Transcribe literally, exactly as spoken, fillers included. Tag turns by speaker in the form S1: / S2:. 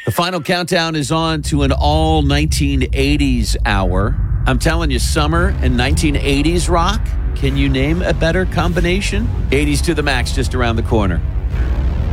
S1: The final countdown is on to an all nineteen eighties hour. I'm telling you, summer and nineteen eighties rock. Can you name a better combination? eighties to the max just around the corner.